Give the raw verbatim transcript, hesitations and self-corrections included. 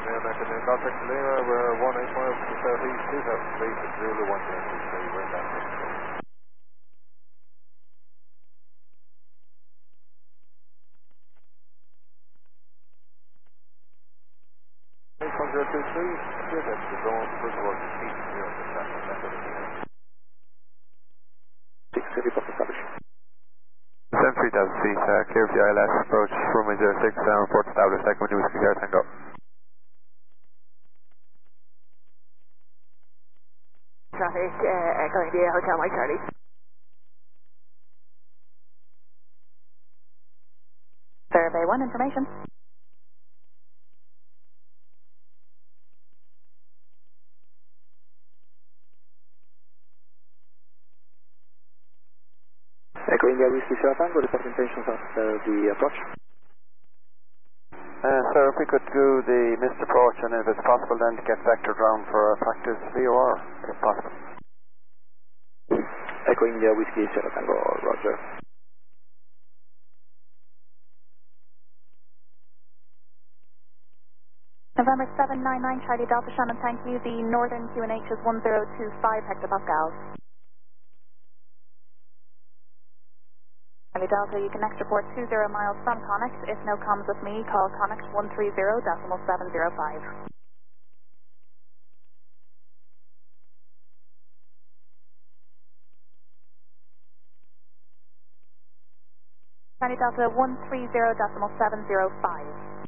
American in Golfix Lima, we're one eight miles to the southeast, two thousand feet, it's Zulu one two three, we're in that range. eight one zero two three, good, that's the zone, good work, east, zero, that's the six City Bus established. seven three thousand feet, uh, clear for the I L S, approach runway zero six, uh, report established, second window whiskey Sierra Tango. Traffic, uh, Echo India, Hotel Mike Charlie. Survey one, information. Echo India Whiskey Sierra Tango, report intentions after the approach. Uh, sir, if we could do the missed approach and if it's possible then to get vectored round for a practice V O R, if possible. Echo India Whiskey Sierra Tango, roger. November seven nine nine, Charlie Delta Shannon, thank you. The northern Q N H is one zero two five hectopascals. Charlie Delta, you can next report two zero miles from Connex. If no comms with me, call Connex one three zero decimal seven zero five. Charlie Delta one three zero decimal seven zero five.